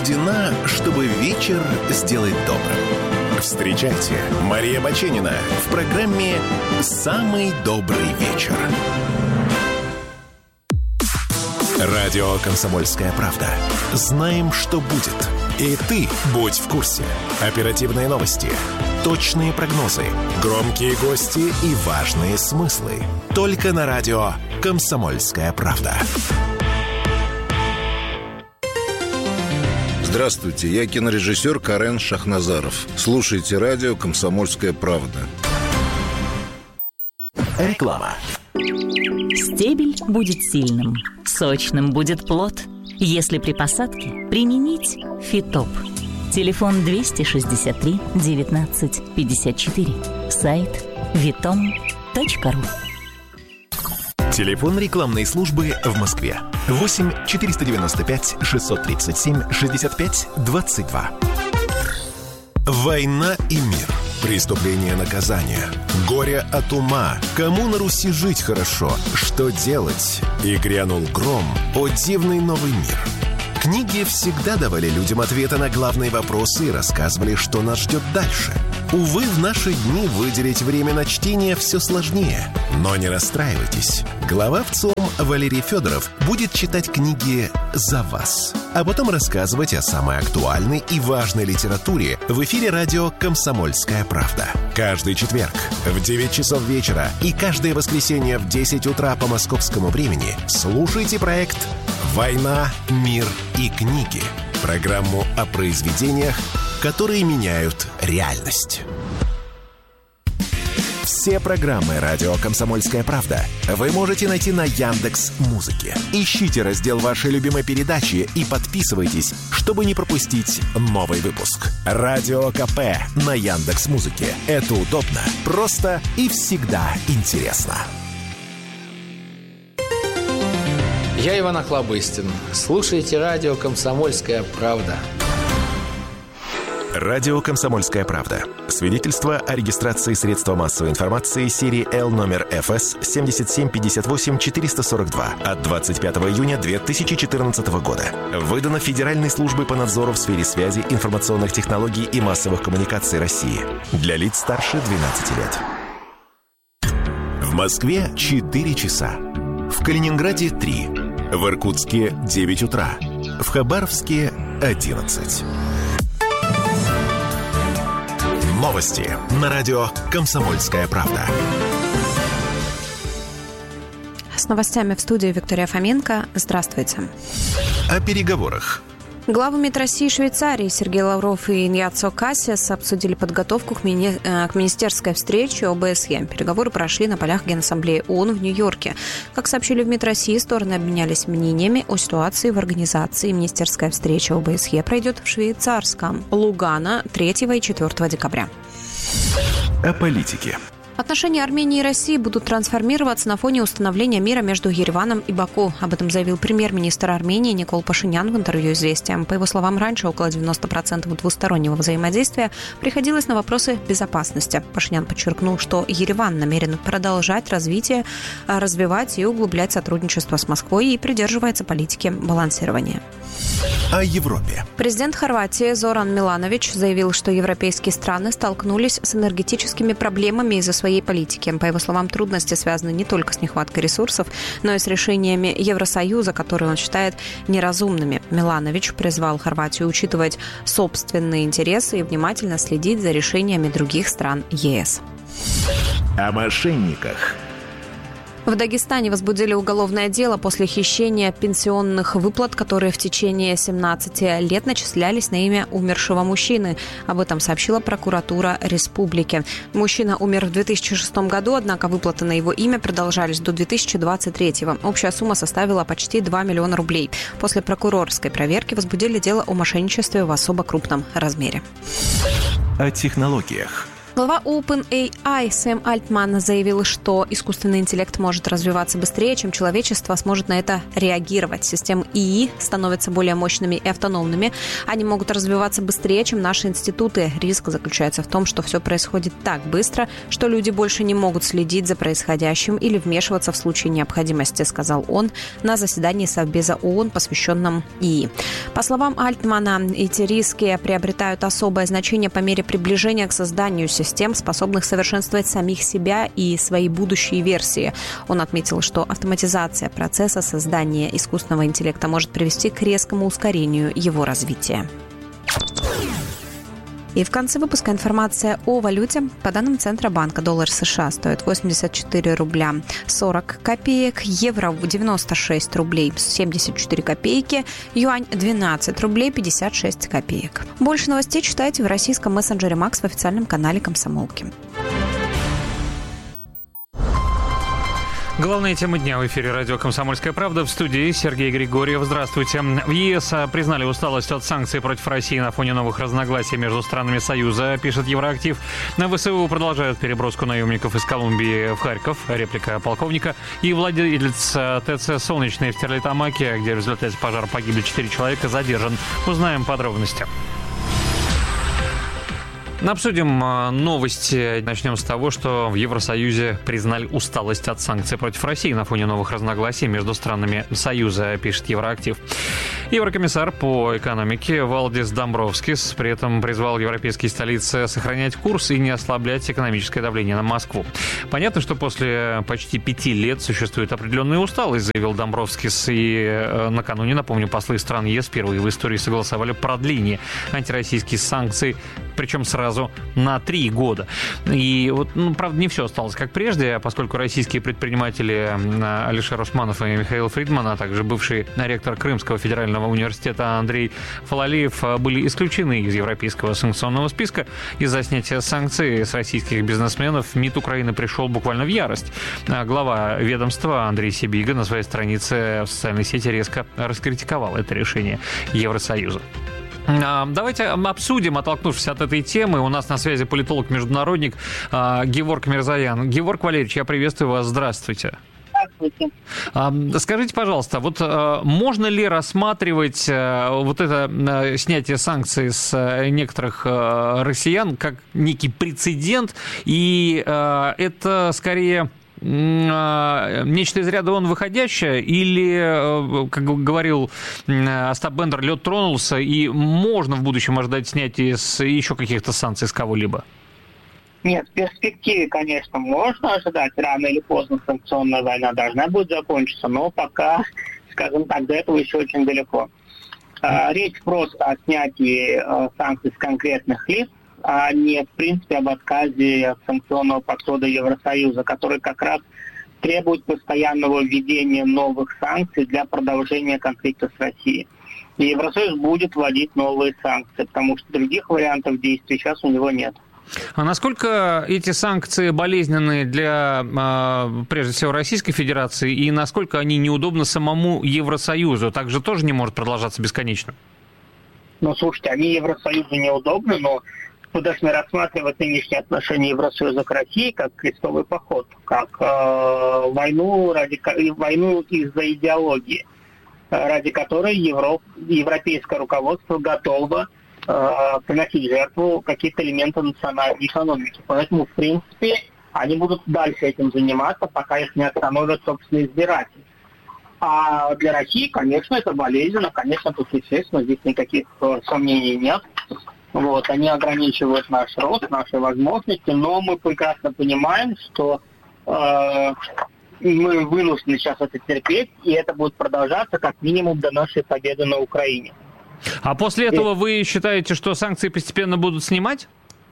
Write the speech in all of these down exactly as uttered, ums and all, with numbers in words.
рождена, чтобы вечер сделать добрым. Встречайте, Мария Баченина в программе «Самый добрый вечер». Радио «Комсомольская правда». Знаем, что будет. И ты будь в курсе. Оперативные новости, точные прогнозы, громкие гости и важные смыслы. Только на радио «Комсомольская правда». Здравствуйте, я кинорежиссер Карен Шахназаров. Слушайте радио «Комсомольская правда». Реклама. Стебель будет сильным, сочным будет плод, если при посадке применить Фитоп. Телефон двести шестьдесят три девятнадцать пятьдесят четыре. Сайт витом точка ру. Телефон рекламной службы в Москве. восемь четыреста девяносто пять шестьсот тридцать семь шестьдесят пять двадцать два. Война и мир. Преступление, наказание. Горе от ума. Кому на Руси жить хорошо? Что делать? И грянул гром. О, дивный новый мир. Книги всегда давали людям ответы на главные вопросы и рассказывали, что нас ждет дальше. Увы, в наши дни выделить время на чтение все сложнее. Но не расстраивайтесь. Глава ВЦИОМ Валерий Федоров будет читать книги за вас, а потом рассказывать о самой актуальной и важной литературе в эфире радио «Комсомольская правда». Каждый четверг в девять часов вечера и каждое воскресенье в десять утра по московскому времени слушайте проект «Война, мир и книги». Программу о произведениях, которые меняют реальность. Все программы радио «Комсомольская правда» вы можете найти на Яндекс.Музыке. Ищите раздел вашей любимой передачи и подписывайтесь, чтобы не пропустить новый выпуск. Радио КП на Яндекс.Музыке. Это удобно, просто и всегда интересно. Я Иван Охлобыстин. Слушайте радио «Комсомольская правда». Радио «Комсомольская правда». Свидетельство о регистрации средства массовой информации серии Л номер эф эс семь семь пять восемь четыре сорок два от двадцать пятого июня две тысячи четырнадцатого года. Выдано Федеральной службой по надзору в сфере связи, информационных технологий и массовых коммуникаций России. Для лиц старше двенадцати лет. В Москве четыре часа. В Калининграде три. В Иркутске девять утра. В Хабаровске одиннадцать. Новости на радио «Комсомольская правда». С новостями в студии Виктория Фоменко. Здравствуйте. О переговорах. Главы МИД России и Швейцарии Сергей Лавров и Иньяцо Кассиас обсудили подготовку к, мини... к министерской встрече о бэ эс е. Переговоры прошли на полях Генассамблеи ООН в Нью-Йорке. Как сообщили в МИД России, стороны обменялись мнениями о ситуации в организации. Министерская встреча о бэ эс е пройдет в швейцарском Лугано третьего и четвёртого декабря. О политике. Отношения Армении и России будут трансформироваться на фоне установления мира между Ереваном и Баку. Об этом заявил премьер-министр Армении Никол Пашинян в интервью «Известиям». По его словам, раньше около девяносто процентов двустороннего взаимодействия приходилось на вопросы безопасности. Пашинян подчеркнул, что Ереван намерен продолжать развитие, развивать и углублять сотрудничество с Москвой и придерживается политики балансирования. О Европе. Президент Хорватии Зоран Миланович заявил, что европейские страны столкнулись с энергетическими проблемами из-за своей политики. По его словам, трудности связаны не только с нехваткой ресурсов, но и с решениями Евросоюза, которые он считает неразумными. Миланович призвал Хорватию учитывать собственные интересы и внимательно следить за решениями других стран е эс. О мошенниках. В Дагестане возбудили уголовное дело после хищения пенсионных выплат, которые в течение семнадцати лет начислялись на имя умершего мужчины. Об этом сообщила прокуратура республики. Мужчина умер в две тысячи шестом году, однако выплаты на его имя продолжались до две тысячи двадцать третьего. Общая сумма составила почти два миллиона рублей. После прокурорской проверки возбудили дело о мошенничестве в особо крупном размере. О технологиях. Глава OpenAI Сэм Альтман заявил, что искусственный интеллект может развиваться быстрее, чем человечество сможет на это реагировать. Системы ИИ становятся более мощными и автономными. Они могут развиваться быстрее, чем наши институты. Риск заключается в том, что все происходит так быстро, что люди больше не могут следить за происходящим или вмешиваться в случае необходимости, сказал он на заседании Совбеза ООН, посвященном ИИ. По словам Альтмана, эти риски приобретают особое значение по мере приближения к созданию систем, способных совершенствовать самих себя и свои будущие версии. Он отметил, что автоматизация процесса создания искусственного интеллекта может привести к резкому ускорению его развития. И в конце выпуска информация о валюте. По данным Центробанка, доллар США стоит восемьдесят четыре рубля сорок копеек, евро девяносто шесть рублей семьдесят четыре копейки, юань двенадцать рублей пятьдесят шесть копеек. Больше новостей читайте в российском мессенджере Макс в официальном канале Комсомолки. Главная тема дня в эфире радио «Комсомольская правда». В студии Сергей Григорьев. Здравствуйте. В ЕС признали усталость от санкций против России на фоне новых разногласий между странами Союза, пишет Евроактив. На ВСУ продолжают переброску наемников из Колумбии в Харьков. Реплика полковника. И владелец ТЦ «Солнечный» в Стерлитамаке, где в результате пожара погибли четыре человека, задержан. Узнаем подробности. Обсудим новости. Начнем с того, что в Евросоюзе признали усталость от санкций против России на фоне новых разногласий между странами Союза, пишет Евроактив. Еврокомиссар по экономике Валдис Домбровскис при этом призвал европейские столицы сохранять курс и не ослаблять экономическое давление на Москву. Понятно, что после почти пяти лет существует определенная усталость, заявил Домбровскис. И накануне, напомню, послы стран ЕС впервые в истории согласовали продление антироссийских санкций, причем сразу на три года. И вот, ну, правда, не все осталось как прежде, поскольку российские предприниматели Алишер Усманов и Михаил Фридман, а также бывший ректор Крымского федерального университета Андрей Фалалеев были исключены из европейского санкционного списка. Из-за снятия санкций с российских бизнесменов МИД Украины пришел буквально в ярость. Глава ведомства Андрей Сибига на своей странице в социальной сети резко раскритиковал это решение Евросоюза. Давайте обсудим, оттолкнувшись от этой темы. У нас на связи политолог-международник Геворг Мирзоян. Геворг Валерьевич, я приветствую вас. Здравствуйте. Здравствуйте. Скажите, пожалуйста, вот можно ли рассматривать вот это снятие санкций с некоторых россиян как некий прецедент, и это скорее нечто из ряда вон выходящее, или, как говорил Остап Бендер, лед тронулся, и можно в будущем ожидать снятия с еще каких-то санкций с кого-либо? Нет, в перспективе, конечно, можно ожидать. Рано или поздно санкционная война должна будет закончиться, но пока, скажем так, до этого еще очень далеко. Речь просто о снятии санкций с конкретных лиц, а не, в принципе, об отказе от санкционного подхода Евросоюза, который как раз требует постоянного введения новых санкций для продолжения конфликта с Россией. И Евросоюз будет вводить новые санкции, потому что других вариантов действий сейчас у него нет. А насколько эти санкции болезненны для, прежде всего, Российской Федерации, и насколько они неудобны самому Евросоюзу? Так же тоже не может продолжаться бесконечно? Ну, слушайте, они Евросоюзу неудобны, но мы должны рассматривать нынешние отношения Евросоюза к России как крестовый поход, как э, войну, ради, войну из-за идеологии, ради которой Европ, европейское руководство готово э, приносить жертву какие-то элементы национальной экономики. Поэтому, в принципе, они будут дальше этим заниматься, пока их не остановят собственные избиратели. А для России, конечно, это болезненно, конечно, тут, естественно, здесь никаких э, сомнений нет. Вот, они ограничивают наш рост, наши возможности, но мы прекрасно понимаем, что э, мы вынуждены сейчас это терпеть, и это будет продолжаться как минимум до нашей победы на Украине. А после этого и... вы считаете, что санкции постепенно будут снимать?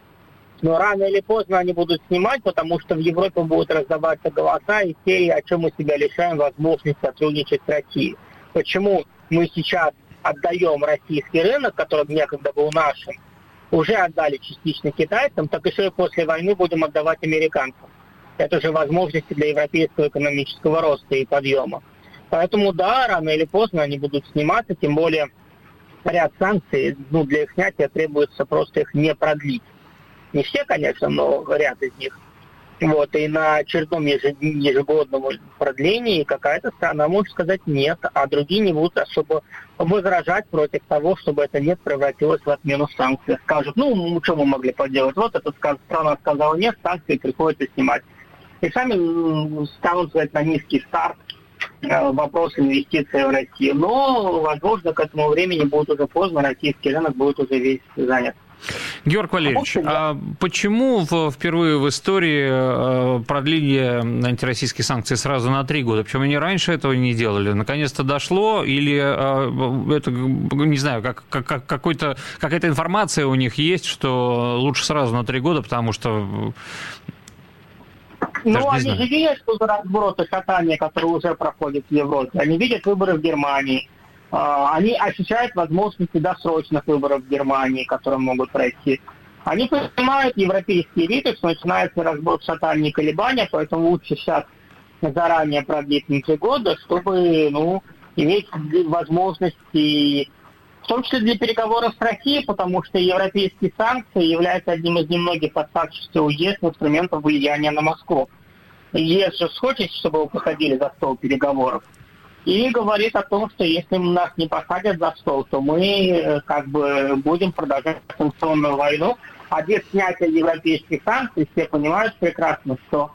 Но рано или поздно они будут снимать, потому что в Европе будут раздаваться голоса и серии, о чем мы себя лишаем возможности сотрудничать с Россией. Почему мы сейчас отдаем российский рынок, который некогда был нашим, уже отдали частично китайцам, так еще и после войны будем отдавать американцам. Это же возможности для европейского экономического роста и подъема. Поэтому да, рано или поздно они будут сниматься, тем более ряд санкций, ну, для их снятия требуется просто их не продлить. Не все, конечно, но ряд из них. Вот, и на очередном ежегодном продлении какая-то страна может сказать нет, а другие не будут особо возражать против того, чтобы это нет превратилось в отмену санкций. Скажут, ну, что мы могли поделать? Вот эта страна сказала нет, санкции приходится снимать. И сами станут сказать, на низкий старт вопрос инвестиций в Россию. Но, возможно, к этому времени будет уже поздно, российский рынок будет уже весь занят. Георг Валерьевич, а почему впервые в истории продлили антироссийские санкции сразу на три года? Почему они раньше этого не делали? Наконец-то дошло? Или это, не знаю, как, как, какой-то, какая-то информация у них есть, что лучше сразу на три года, потому что... Ну, они же видят, что за разброд и катание, которые уже проходят в Европе. Они видят выборы в Германии. Они ощущают возможности досрочных выборов в Германии, которые могут пройти. Они понимают европейские элиты, что начинается разброд, шатание и колебания, поэтому лучше сейчас заранее продлить на три года, чтобы, ну, иметь возможности, в том числе для переговоров с Россией, потому что европейские санкции являются одним из немногих оставшихся у ЕС инструментов влияния на Москву. ЕС же хочет, чтобы вы посадили за стол переговоров. И говорит о том, что если нас не посадят за стол, то мы как бы будем продолжать санкционную войну. А без снятия европейских санкций все понимают прекрасно, что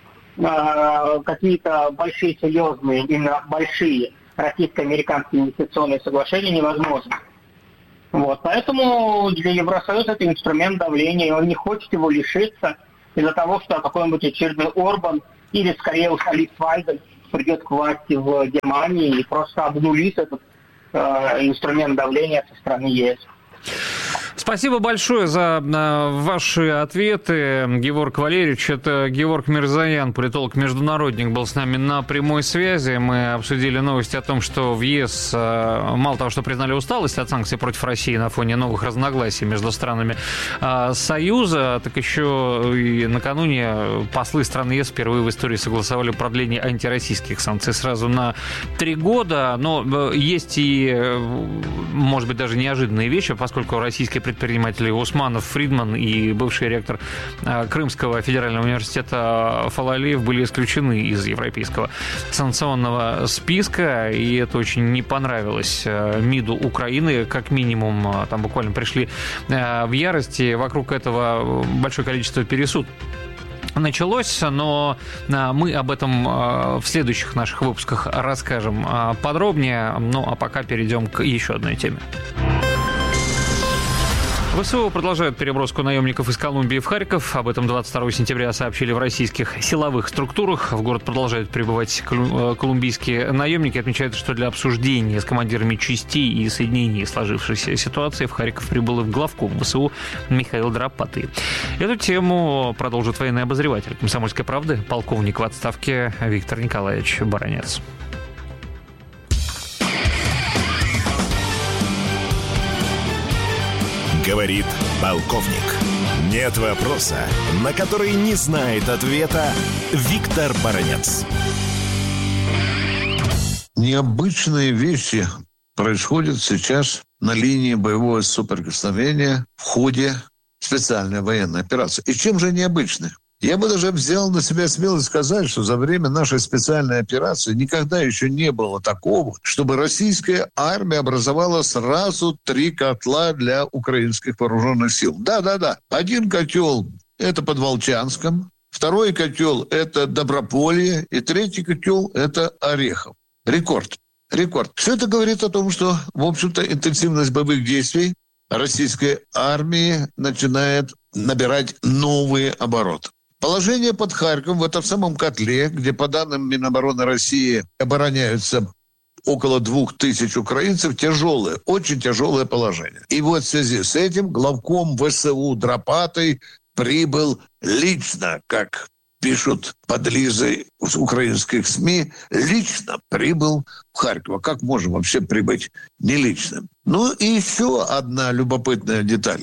э, какие-то большие, серьезные, именно большие российско-американские инвестиционные соглашения невозможны. Вот. Поэтому для Евросоюза это инструмент давления, и он не хочет его лишиться из-за того, что какой-нибудь очередной Орбан или, скорее, Алис Вайдель придет к власти в Германии и просто обнулит этот э, инструмент давления со стороны ЕС. Спасибо большое за ваши ответы, Георг Валерьевич. Это Георг Мирзоян, политолог-международник, был с нами на прямой связи. Мы обсудили новости о том, что в ЕС мало того, что признали усталость от санкций против России на фоне новых разногласий между странами Союза, так еще и накануне послы стран ЕС впервые в истории согласовали продление антироссийских санкций сразу на три года. Но есть и, может быть, даже неожиданные вещи, поскольку российские предприниматели Усманов, Фридман и бывший ректор Крымского федерального университета Фалалеев были исключены из европейского санкционного списка, и это очень не понравилось МИДу Украины, как минимум. Там буквально пришли в ярости. Вокруг этого большое количество пересуд началось, но мы об этом в следующих наших выпусках расскажем подробнее. Ну, а пока перейдем к еще одной теме. ВСУ продолжают переброску наемников из Колумбии в Харьков. Об этом двадцать второго сентября сообщили в российских силовых структурах. В город продолжают прибывать колумбийские наемники. Отмечают, что для обсуждения с командирами частей и соединений сложившейся ситуации в Харьков прибыл и главком ВСУ Михаил Драпатый. Эту тему продолжит военный обозреватель «Комсомольской правды», полковник в отставке Виктор Николаевич Баранец. Говорит полковник. Нет вопроса, на который не знает ответа Виктор Баранец. Необычные вещи происходят сейчас на линии боевого соприкосновения в ходе специальной военной операции. И чем же необычны? Я бы даже взял на себя смелость сказать, что за время нашей специальной операции никогда еще не было такого, чтобы российская армия образовала сразу три котла для украинских вооруженных сил. Да-да-да. Один котел – это под Волчанском, второй котел – это Доброполье, и третий котел – это Орехов. Рекорд. Рекорд. Все это говорит о том, что, в общем-то, интенсивность боевых действий российской армии начинает набирать новые обороты. Положение под Харьковом в этом самом котле, где, по данным Минобороны России, обороняются около двух тысяч украинцев, тяжелое, очень тяжелое положение. И вот в связи с этим главком ВСУ Драпатый прибыл лично, как пишут подлизы с украинских СМИ, лично прибыл в Харьков. Как можно вообще прибыть не лично? Ну и еще одна любопытная деталь.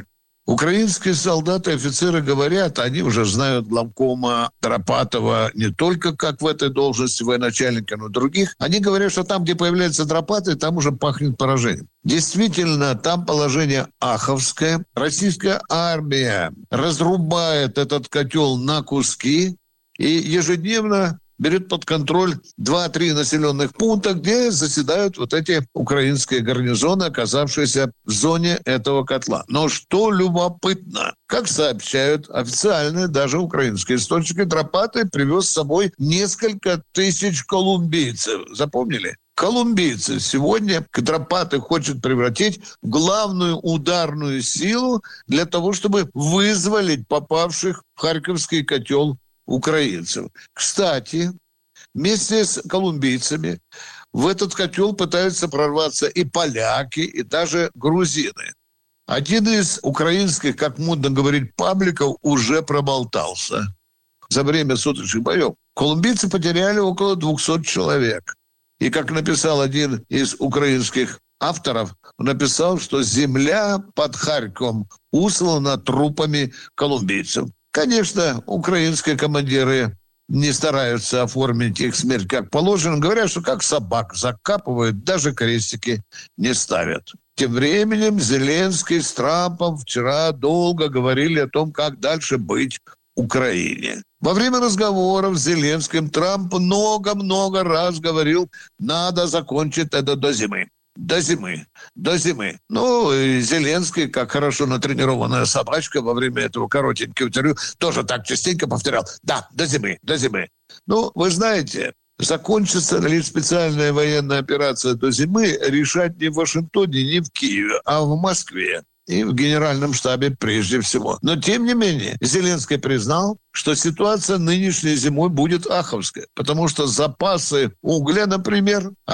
Украинские солдаты и офицеры говорят, они уже знают главкома Дропатова не только как в этой должности военачальника, но и других. Они говорят, что там, где появляется Дропатый, там уже пахнет поражением. Действительно, там положение аховское. Российская армия разрубает этот котел на куски и ежедневно берет под контроль два-три населенных пункта, где заседают вот эти украинские гарнизоны, оказавшиеся в зоне этого котла. Но что любопытно, как сообщают официальные даже украинские источники, Дропатый привез с собой несколько тысяч колумбийцев. Запомнили? Колумбийцы сегодня Дропатый хочет превратить в главную ударную силу для того, чтобы вызволить попавших в Харьковский котел украинцев. Кстати, вместе с колумбийцами в этот котел пытаются прорваться и поляки, и даже грузины. Один из украинских, как модно говорить, пабликов уже проболтался. За время суточных боев колумбийцы потеряли около двухсот человек. И, как написал один из украинских авторов, он написал, что земля под Харьковом услана трупами колумбийцев. Конечно, украинские командиры не стараются оформить их смерть как положено. Говорят, что как собак закапывают, даже крестики не ставят. Тем временем Зеленский с Трампом вчера долго говорили о том, как дальше быть Украине. Во время разговоров с Зеленским Трамп много-много раз говорил, надо закончить это до зимы. До зимы, до зимы. Ну, и Зеленский, как хорошо натренированная собачка, во время этого коротенького интервью тоже так частенько повторял: да, до зимы, до зимы. Ну, вы знаете, закончится ли специальная военная операция до зимы, решать не в Вашингтоне, не в Киеве, а в Москве. И в генеральном штабе прежде всего. Но, тем не менее, Зеленский признал, что ситуация нынешней зимой будет аховская, потому что запасы угля, например,